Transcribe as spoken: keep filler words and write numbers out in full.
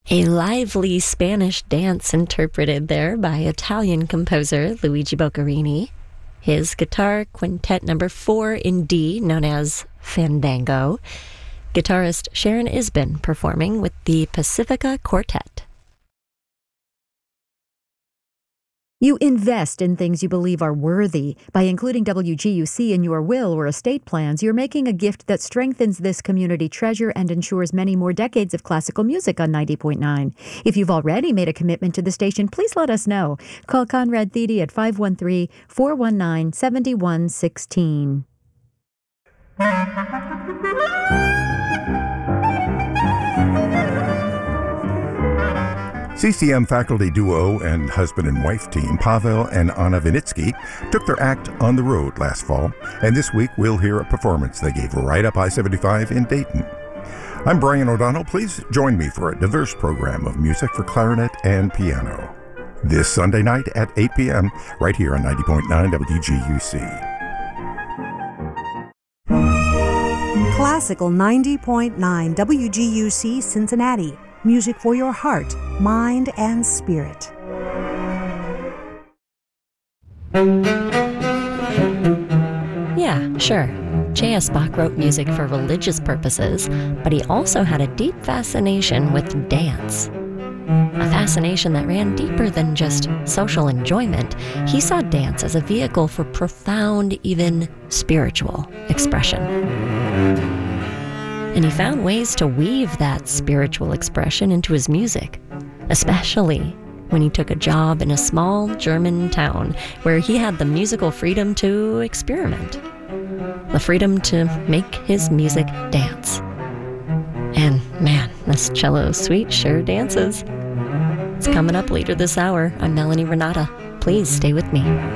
A lively Spanish dance interpreted there by Italian composer Luigi Boccherini. His guitar quintet number four in D, known as Fandango. Guitarist Sharon Isbin performing with the Pacifica Quartet. You invest in things you believe are worthy. By including W G U C in your will or estate plans, you're making a gift that strengthens this community treasure and ensures many more decades of classical music on ninety point nine. If you've already made a commitment to the station, please let us know. Call Conrad Thede at five one three, four one nine, seven one one six. C C M faculty duo and husband and wife team Pavel and Anna Vinitsky took their act on the road last fall, and this week we'll hear a performance they gave right up I seventy-five in Dayton. I'm Brian O'Donnell. Please join me for a diverse program of music for clarinet and piano. This Sunday night at eight p.m. right here on ninety point nine W G U C. Classical ninety point nine W G U C Cincinnati. Music for your heart, mind, and spirit. Yeah, sure. J S. Bach wrote music for religious purposes, but he also had a deep fascination with dance. A fascination that ran deeper than just social enjoyment. He saw dance as a vehicle for profound, even spiritual expression. And he found ways to weave that spiritual expression into his music, especially when he took a job in a small German town where he had the musical freedom to experiment, the freedom to make his music dance. And man, this cello suite sure dances. It's coming up later this hour. I'm Melanie Renata. Please stay with me.